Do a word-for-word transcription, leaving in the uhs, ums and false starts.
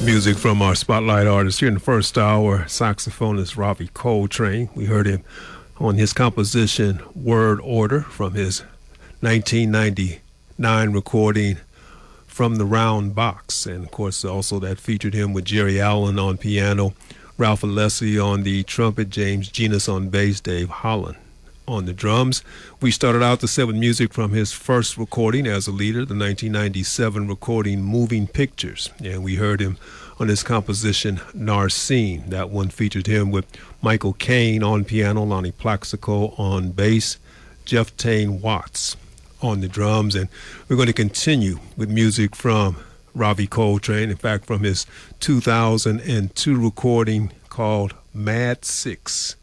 Music from our spotlight artist here in the first hour, saxophonist Ravi Coltrane. We heard him on his composition Word Order from his nineteen ninety-nine recording From the Round Box. And of course also that featured him with Jerry Allen on piano, Ralph Alessi on the trumpet, James Genus on bass, Dave Holland on the drums. We started out the set with music from his first recording as a leader, the nineteen ninety-seven recording Moving Pictures. And we heard him on his composition Narcine. That one featured him with Michael Caine on piano, Lonnie Plaxico on bass, Jeff Tane Watts on the drums. And we're going to continue with music from Ravi Coltrane, in fact from his two thousand two recording called Mad Six.